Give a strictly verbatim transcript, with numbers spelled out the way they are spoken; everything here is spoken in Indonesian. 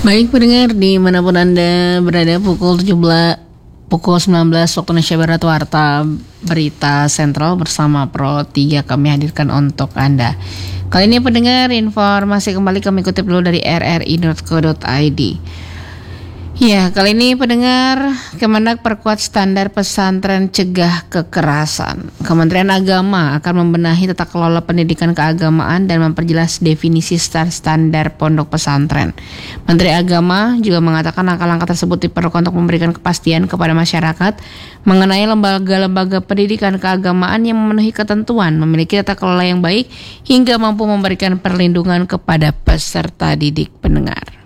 Baik pendengar, dimanapun Anda berada, pukul tujuh belas, pukul sembilan belas waktu Indonesia Barat, Warta Berita Sentral bersama Pro tiga kami hadirkan untuk Anda. Kali ini pendengar, informasi kembali kami kutip dulu dari r r i dot co dot i d. Ya, kali ini pendengar, Kemendak perkuat standar pesantren cegah kekerasan. Kementerian Agama akan membenahi tata kelola pendidikan keagamaan dan memperjelas definisi standar pondok pesantren. Menteri Agama juga mengatakan langkah-langkah tersebut diperlukan untuk memberikan kepastian kepada masyarakat mengenai lembaga-lembaga pendidikan keagamaan yang memenuhi ketentuan, memiliki tata kelola yang baik, hingga mampu memberikan perlindungan kepada peserta didik. Pendengar.